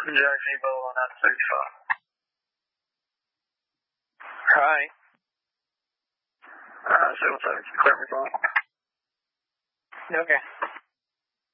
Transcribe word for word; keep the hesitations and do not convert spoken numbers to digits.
Jackson Evo on that thirty-five. Hi. Uh, so what's up? Clear me phone. Okay.